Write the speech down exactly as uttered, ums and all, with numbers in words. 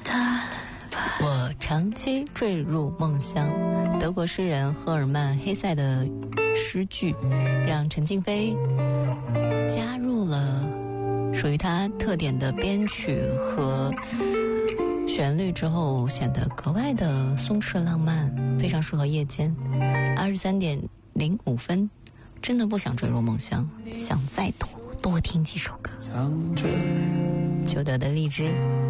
我长期坠入梦乡。德国诗人赫尔曼·黑塞的诗句让陈静飞加入了属于他特点的编曲和旋律之后，显得格外的松弛浪漫，非常适合夜间。二十三点零五分，真的不想坠入梦乡，想再多多听几首歌。裘德的荔枝。